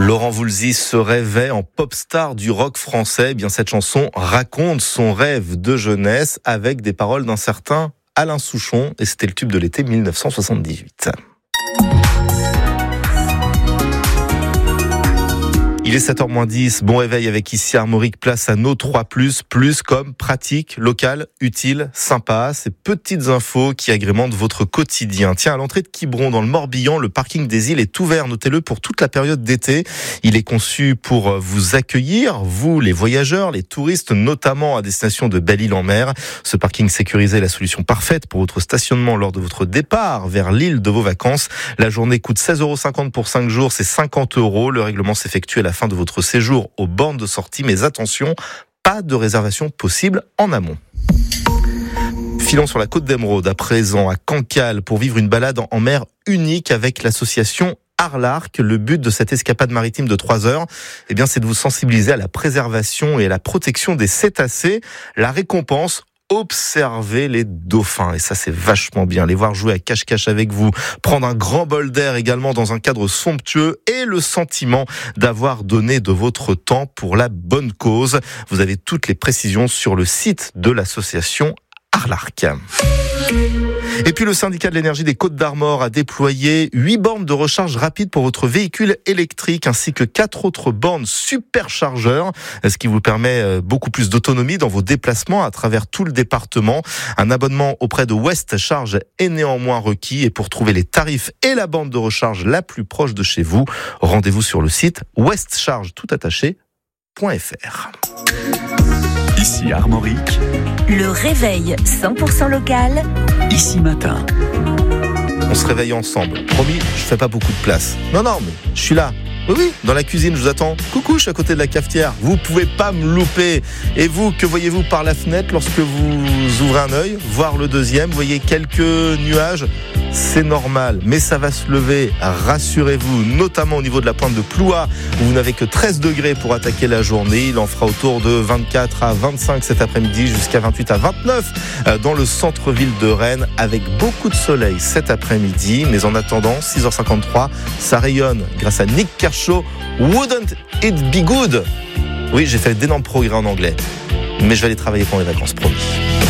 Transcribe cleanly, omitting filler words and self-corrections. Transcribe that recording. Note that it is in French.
Laurent Voulzy se rêvait en pop star du rock français. Eh bien, cette chanson raconte son rêve de jeunesse avec des paroles d'un certain Alain Souchon. Et c'était le tube de l'été 1978. Il est 7h-10, bon réveil avec ici Armorique, place à nos 3+, plus comme pratique, local, utile, sympa, ces petites infos qui agrémentent votre quotidien. Tiens, à l'entrée de Quiberon, dans le Morbihan, le parking des îles est ouvert, notez-le, pour toute la période d'été. Il est conçu pour vous accueillir, vous les voyageurs, les touristes, notamment à destination de Belle-Île-en-Mer. Ce parking sécurisé est la solution parfaite pour votre stationnement lors de votre départ vers l'île de vos vacances. La journée coûte 16,50 € pour 5 jours, c'est 50 €. Le règlement s'effectue à la fin de votre séjour aux bornes de sortie, mais attention, pas de réservation possible en amont. Filons sur la côte d'Émeraude à présent, à Cancale, pour vivre une balade en mer unique avec l'association Arlarc. Le but de cette escapade maritime de 3 heures, eh bien, c'est de vous sensibiliser à la préservation et à la protection des cétacés. La récompense, observer les dauphins. Et ça, c'est vachement bien. Les voir jouer à cache-cache avec vous, prendre un grand bol d'air également dans un cadre somptueux et le sentiment d'avoir donné de votre temps pour la bonne cause. Vous avez toutes les précisions sur le site de l'association Arlarc. Et puis le syndicat de l'énergie des Côtes-d'Armor a déployé 8 bornes de recharge rapide pour votre véhicule électrique ainsi que 4 autres bornes superchargeurs, ce qui vous permet beaucoup plus d'autonomie dans vos déplacements à travers tout le département. Un abonnement auprès de West Charge est néanmoins requis et pour trouver les tarifs et la borne de recharge la plus proche de chez vous, rendez-vous sur le site westcharge.fr. Ici Armorique, le réveil 100% local, ici matin. On se réveille ensemble. Promis, je fais pas beaucoup de place. Non, mais je suis là. Oui, dans la cuisine, je vous attends. Coucou, je suis à côté de la cafetière. Vous pouvez pas me louper. Et vous, que voyez-vous par la fenêtre lorsque vous ouvrez un œil, voir le deuxième, vous voyez quelques nuages? C'est normal, mais ça va se lever, rassurez-vous, notamment au niveau de la pointe de Ploua, où vous n'avez que 13 degrés pour attaquer la journée. Il en fera autour de 24 à 25 cet après-midi, jusqu'à 28 à 29 dans le centre-ville de Rennes, avec beaucoup de soleil cet après-midi. Mais en attendant, 6h53, ça rayonne grâce à Nick Kershaw, Wouldn't It Be Good? Oui, j'ai fait d'énormes progrès en anglais, mais je vais aller travailler pendant les vacances, promis.